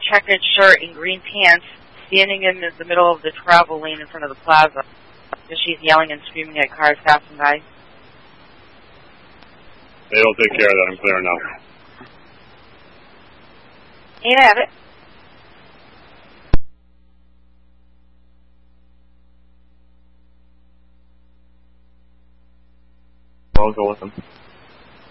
checkered shirt and green pants, standing in the middle of the travel lane in front of the plaza. She's yelling and screaming at cars passing by. They don't take care of that. I'm clear now. Ain't have it. I'll go with them.